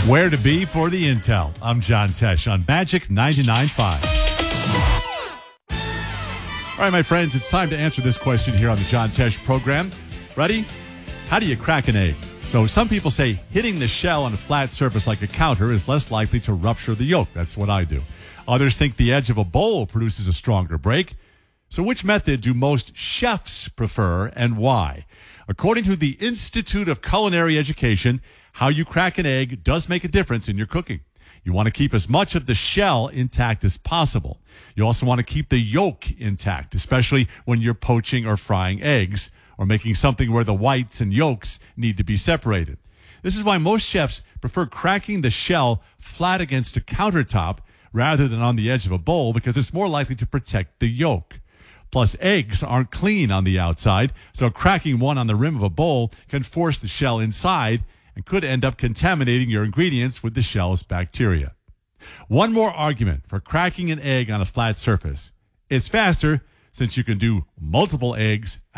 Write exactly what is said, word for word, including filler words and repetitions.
Where to be for the intel. I'm John Tesh on Magic ninety-nine point five. All right, my friends, it's time to answer this question here on the John Tesh program. Ready? How do you crack an egg? So some people say hitting the shell on a flat surface like a counter is less likely to rupture the yolk. That's what I do. Others think the edge of a bowl produces a stronger break. So which method do most chefs prefer and why? According to the Institute of Culinary Education, how you crack an egg does make a difference in your cooking. You want to keep as much of the shell intact as possible. You also want to keep the yolk intact, especially when you're poaching or frying eggs or making something where the whites and yolks need to be separated. This is why most chefs prefer cracking the shell flat against a countertop rather than on the edge of a bowl because it's more likely to protect the yolk. Plus, eggs aren't clean on the outside, so cracking one on the rim of a bowl can force the shell inside and could end up contaminating your ingredients with the shell's bacteria. One more argument for cracking an egg on a flat surface. It's faster since you can do multiple eggs